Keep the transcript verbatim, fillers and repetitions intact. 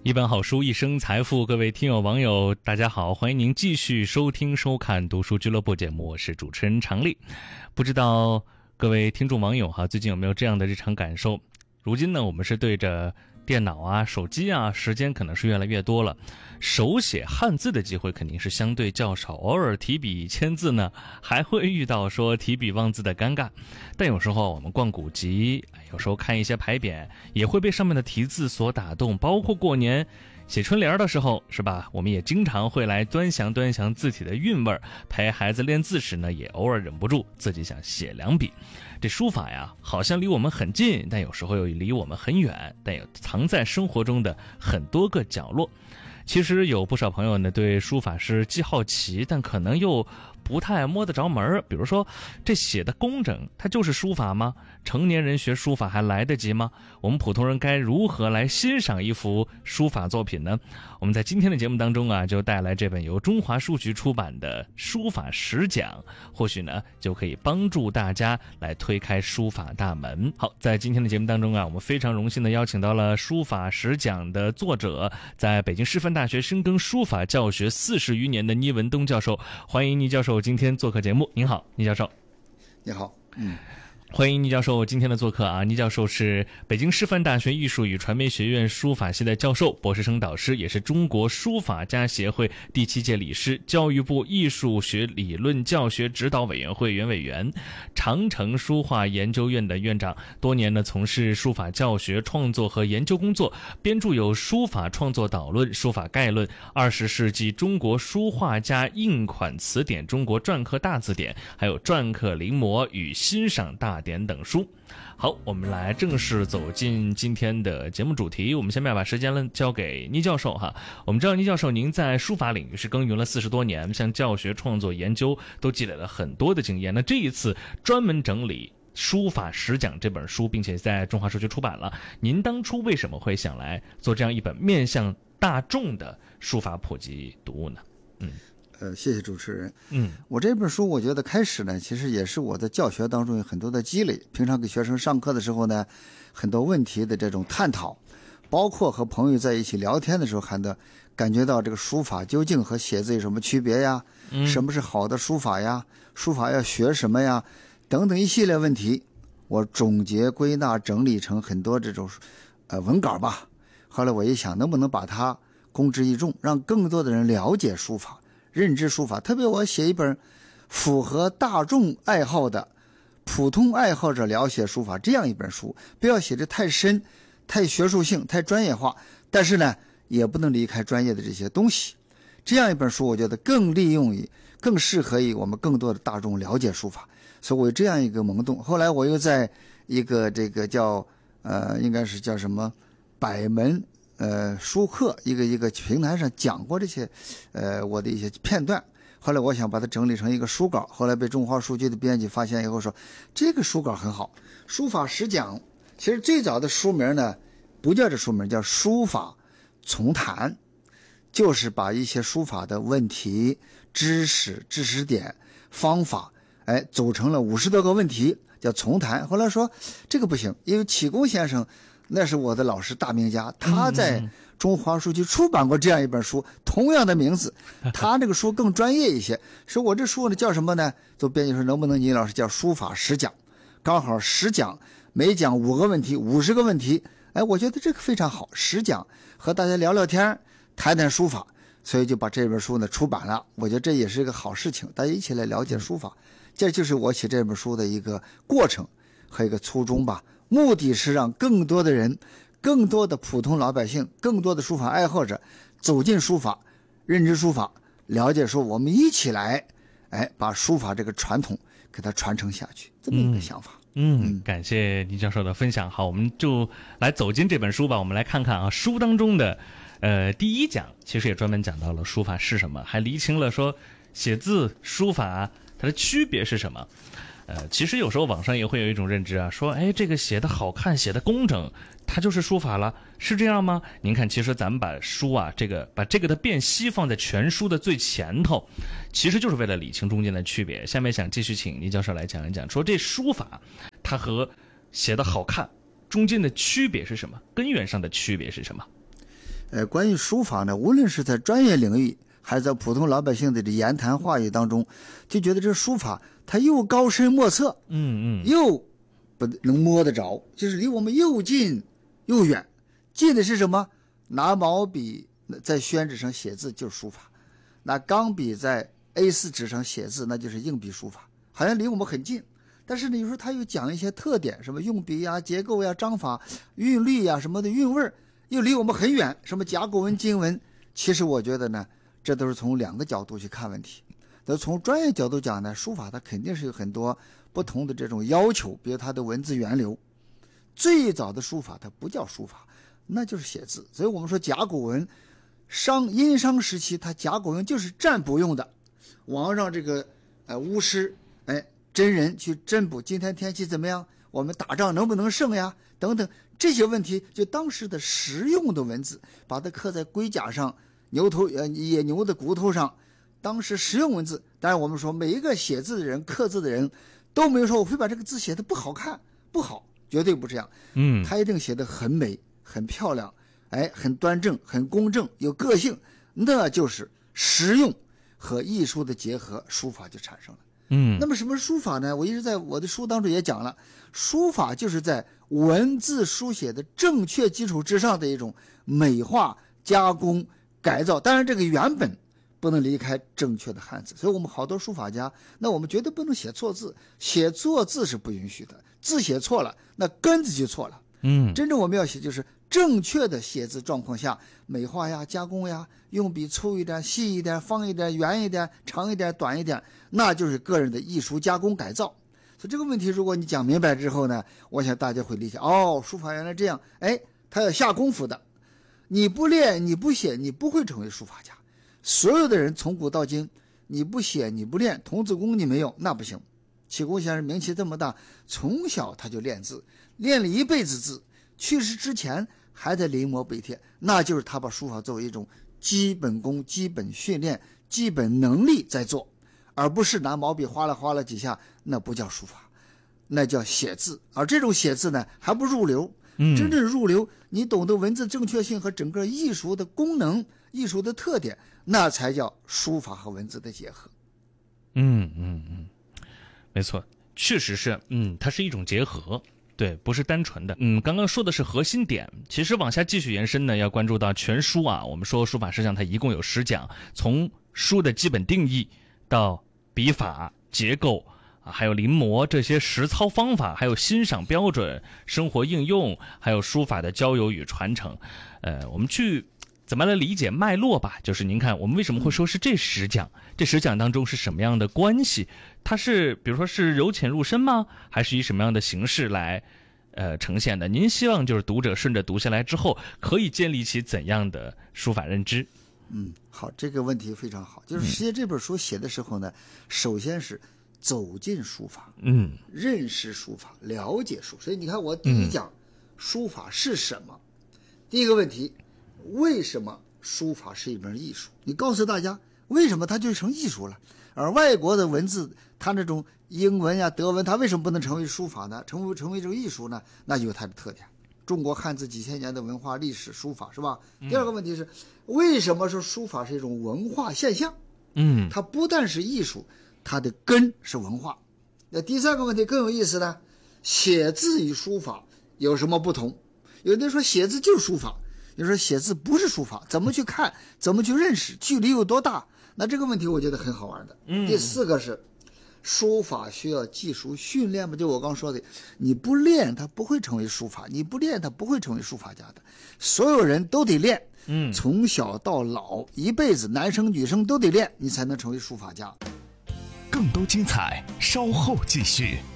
一本好书，一生财富。各位听友网友大家好，欢迎您继续收听收看读书俱乐部节目，我是主持人常丽。不知道各位听众网友哈，最近有没有这样的日常感受？如今呢，我们是对着电脑啊、手机啊，时间可能是越来越多了，手写汉字的机会肯定是相对较少，偶尔提笔签字呢，还会遇到说提笔忘字的尴尬。但有时候我们逛古籍，有时候看一些牌匾，也会被上面的题字所打动，包括过年写春联的时候，是吧？我们也经常会来端详端详字体的韵味，陪孩子练字时呢，也偶尔忍不住自己想写两笔。这书法呀，好像离我们很近，但有时候又离我们很远，但又藏在生活中的很多个角落。其实有不少朋友呢，对书法是既好奇，但可能又不太摸得着门。比如说，这写的工整，它就是书法吗？成年人学书法还来得及吗？我们普通人该如何来欣赏一幅书法作品呢？我们在今天的节目当中啊，就带来这本由中华书局出版的《书法十讲》，或许呢，就可以帮助大家来推开书法大门。好，在今天的节目当中啊，我们非常荣幸的邀请到了《书法十讲》的作者，在北京师范大学深耕书法教学四十余年的倪文东教授。欢迎倪教授今天做客节目。您好，倪教授。 你好，嗯。 欢迎倪教授今天的做客啊！倪教授是北京师范大学艺术与传媒学院书法系的教授、博士生导师，也是中国书法家协会第七届理事、教育部艺术学理论教学指导委员会原委员、长城书画研究院的院长。多年呢从事书法教学、创作和研究工作，编著有《书法创作导论》《书法概论》《二十世纪中国书画家印款词典》《中国篆刻大字典》，还有《篆刻临摹与欣赏大典》等书。好，我们来正式走进今天的节目主题。我们下面把时间呢交给倪教授哈。我们知道倪教授您在书法领域是耕耘了四十多年，像教学、创作、研究都积累了很多的经验。那这一次专门整理《书法十讲》这本书，并且在中华书局出版了。您当初为什么会想来做这样一本面向大众的书法普及读物呢？嗯。 呃，谢谢主持人。 嗯， 我这本书我觉得开始呢，其实也是我在教学当中有很多的积累。平常给学生上课的时候呢，很多问题的这种探讨，包括和朋友在一起聊天的时候，还的感觉到这个书法究竟和写字有什么区别呀？嗯，什么是好的书法呀？书法要学什么呀？等等一系列问题，我总结归纳整理成很多这种呃文稿吧。后来我一想，能不能把它公之于众，让更多的人了解书法，认知书法。特别我写一本符合大众爱好的普通爱好者了解书法这样一本书，不要写得太深、太学术性、太专业化，但是呢也不能离开专业的这些东西。这样一本书我觉得更利用于更适合于我们更多的大众了解书法，所以我有这样一个萌动。后来我又在一个这个叫呃应该是叫什么百门呃，书课一个一个平台上讲过这些，呃，我的一些片段。后来我想把它整理成一个书稿，后来被中华书局的编辑发现以后说，这个书稿很好，书法十讲。其实最早的书名呢，不叫这书名，叫书法丛谈，就是把一些书法的问题、知识、知识点、方法，哎，组成了五十多个问题，叫丛谈。后来说这个不行，因为启功先生那是我的老师，大名家，他在中华书局出版过这样一本书，同样的名字，他这个书更专业一些。说我这书呢叫什么呢？就编辑说能不能倪老师叫书法十讲，刚好十讲，每讲五个问题，五十个问题。哎，我觉得这个非常好，十讲和大家聊聊天，谈谈书法，所以就把这本书呢出版了。我觉得这也是一个好事情，大家一起来了解书法，这就是我写这本书的一个过程和一个初衷吧。目的是让更多的人，更多的普通老百姓，更多的书法爱好者走进书法，认知书法，了解书，我们一起来，哎，把书法这个传统给它传承下去，这么一个想法。 嗯，嗯感谢倪教授的分享。好，我们就来走进这本书吧。我们来看看啊，书当中的呃第一讲，其实也专门讲到了书法是什么，还厘清了说写字书法它的区别是什么。呃，其实有时候网上也会有一种认知啊，说，哎，这个写的好看，写的工整，它就是书法了，是这样吗？您看，其实咱们把书啊，这个把这个的辨析放在全书的最前头，其实就是为了理清中间的区别。下面想继续请倪教授来讲一讲，说这书法它和写的好看中间的区别是什么？根源上的区别是什么？ 呃，关于书法呢，无论是在专业领域，还是在普通老百姓的这言谈话语当中，就觉得这书法它又高深莫测， 嗯嗯， 又不能摸得着，就是离我们又近又远。近的是什么？拿毛笔在宣纸上写字就是书法，拿钢笔在 A 四 纸上写字那就是硬笔书法，好像离我们很近。但是呢，有时候它又讲一些特点，什么用笔呀、结构呀、章法、韵律呀什么的韵味儿，又离我们很远，什么甲骨文、金文。其实我觉得呢，这都是从两个角度去看问题。那从专业角度讲呢，书法它肯定是有很多不同的这种要求，比如它的文字源流。最早的书法它不叫书法，那就是写字。所以我们说甲骨文，商殷商时期它甲骨文就是占卜用的，王让这个呃巫师哎真人去占卜今天天气怎么样，我们打仗能不能胜呀等等这些问题，就当时的实用的文字，把它刻在龟甲上、牛头呃野牛的骨头上，当时实用文字。当然我们说每一个写字的人、刻字的人都没有说我会把这个字写得不好看，不好，绝对不这样。 嗯， 他一定写得很美、很漂亮，哎，很端正、很公正、有个性，那就是实用和艺术的结合，书法就产生了。 嗯， 那么什么是书法呢？我一直在我的书当中也讲了，书法就是在文字书写的正确基础之上的一种美化、加工、改造。当然，这个原本不能离开正确的汉字，所以我们好多书法家，那我们绝对不能写错字，写错字是不允许的，字写错了，那根子就错了。 嗯， 真正我们要写就是正确的写字状况下，美化呀、加工呀，用笔粗一点、细一点、方一点、圆一点、长一点、短一点，那就是个人的艺术加工改造。所以这个问题，如果你讲明白之后呢，我想大家会理解。哦，书法原来这样，哎，他要下功夫的。你不练，你不写，你不会成为书法家。所有的人从古到今，你不写，你不练，童子功你没有，那不行。启功先生名气这么大，从小他就练字，练了一辈子字，去世之前还在临摹碑帖，那就是他把书法作为一种基本功、基本训练、基本能力在做，而不是拿毛笔划拉划拉几下，那不叫书法，那叫写字。而这种写字呢，还不入流。真正入流，你懂得文字正确性和整个艺术的功能、艺术的特点，那才叫书法和文字的结合。 嗯嗯嗯，没错，确实是，嗯，它是一种结合。对，不是单纯的。嗯，刚刚说的是核心点，其实往下继续延伸呢，要关注到全书啊。我们说书法实际上它一共有十讲，从书的基本定义到笔法、结构啊，还有临摹这些实操方法，还有欣赏标准、生活应用，还有书法的交友与传承。呃，我们去怎么来理解脉络吧？就是您看，我们为什么会说是这十讲？这十讲当中是什么样的关系？它是比如说是由浅入深吗？还是以什么样的形式来呃呈现的？您希望就是读者顺着读下来之后，可以建立起怎样的书法认知？ 嗯，好，这个问题非常好。就是实际这本书写的时候呢，嗯、首先是走进书法， 嗯， 认识书法，了解书。所以你看，我第一讲、嗯、书法是什么？第一个问题，为什么书法是一门艺术？你告诉大家，为什么它就成艺术了？而外国的文字，它那种英文呀、德文，它为什么不能成为书法呢？成为成为这个艺术呢？那有它的特点。中国汉字几千年的文化历史，书法是吧？第二个问题是，为什么说书法是一种文化现象？ 嗯， 它不但是艺术，它的根是文化。那第三个问题更有意思呢，写字与书法有什么不同？有的人说写字就是书法，有人说写字不是书法，怎么去看，怎么去认识，距离有多大？那这个问题我觉得很好玩的。 嗯， 第四个是书法需要技术训练嘛，就我刚说的，你不练它不会成为书法，你不练它不会成为书法家的。所有人都得练， 嗯， 从小到老，一辈子，男生女生都得练，你才能成为书法家。 更多精彩，稍后继续。